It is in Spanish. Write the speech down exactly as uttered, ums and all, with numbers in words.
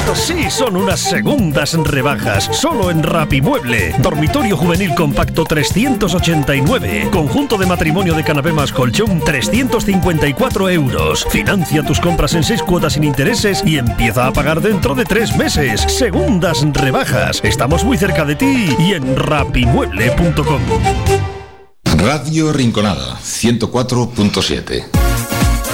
Esto sí son unas segundas rebajas, solo en Rapimueble. Dormitorio juvenil compacto trescientos ochenta y nueve. Conjunto de matrimonio de canapé más colchón trescientos cincuenta y cuatro euros. Financia tus compras en seis cuotas sin intereses y empieza a pagar dentro de tres meses. Segundas rebajas. Estamos muy cerca de ti y en rapimueble punto com. Radio Rinconada ciento cuatro punto siete.